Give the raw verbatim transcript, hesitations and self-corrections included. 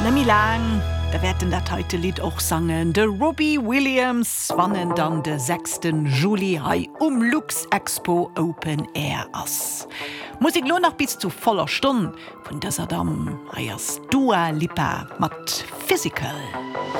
Nemi lang, da werden dat heute Lied auch sangen. De Robbie Williams wannen dann de sechsten Juli hai um Lux Expo Open Air ass. Musik lo noch bis zu voller Stunde von dieser Dame heiers Dua Lipa mat Physical.